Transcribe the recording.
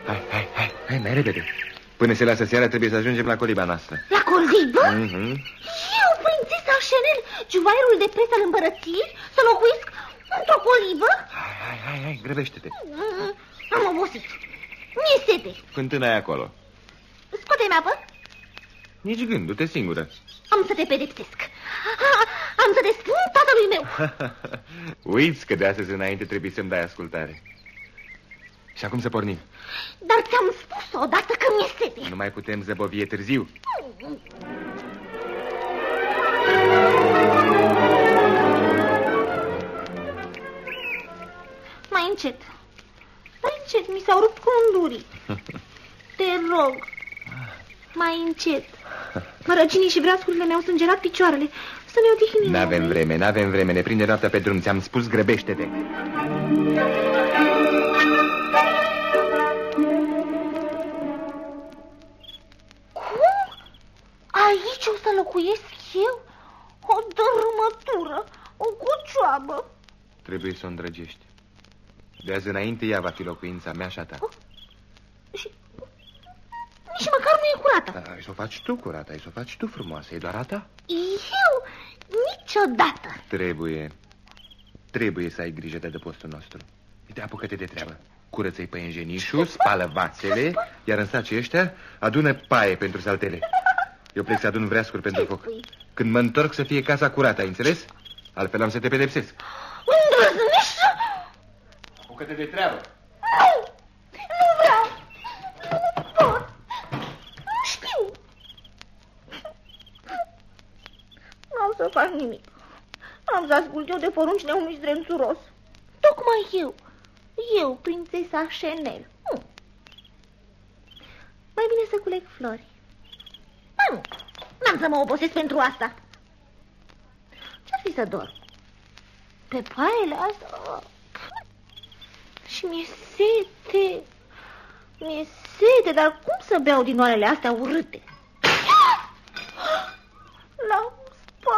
Hai, mai repede. Până se lasă seara trebuie să ajungem la coliba noastră. La colibă? Eu, prințesa Chanel, juvaierul de preț al împărăției, să locuiesc într-o colibă? Hai, grăbește-te. Am obosit. Mi-e sete. Fântâna e acolo. Scoate-mi apă. Nici gând, du-te singură. Am să te pedepsesc. Am să te spun tatălui meu. Uiți că de astăzi înainte trebuie să-mi dai ascultare. Și acum să pornim. Dar ți-am spus odată că mi-e sete. Nu mai putem zăbovi, e târziu. Mai încet. Mi s-au rupt condurii. Te rog. Mai încet. Răcinii și vreascurile mi-au sângerat picioarele. Să ne odihnim. N-avem vreme, ne prinde noaptea pe drum. Ți-am spus, grăbește-te. Cum? Aici o să locuiesc eu? O dărâmătură, o cocioabă. Trebuie să o îndrăgești. De azi înainte ea va fi locuința mea și a ta. Și nici măcar nu e curată. Ai să o faci tu curată, ai să o faci tu frumoasă. E doar a ta? Eu? Niciodată. Trebuie să ai grijă de adăpostul nostru. Uite, apucă-te de treabă. Curăță-i păienjenișul, spală vațele, iar în sacii ăștia adună paie pentru saltele. Eu plec să adun vreascuri pentru foc. Când mă întorc să fie casa curată, ai înțeles? Altfel am să te pedepsesc. Îndrăznești? Apucă-te de treabă. Nu vreau. Nu pot. Nu știu. Nu am să fac nimic. Am să ascult eu de poruncile unui zdrențuros. Tocmai eu, prințesa Chanel. Mai bine să culeg flori. Nu, n-am să mă obosesc pentru asta. Ce-ar fi să dorm? Pe paiele astea? Și mi-e sete, dar cum să beau din oalele astea urâte?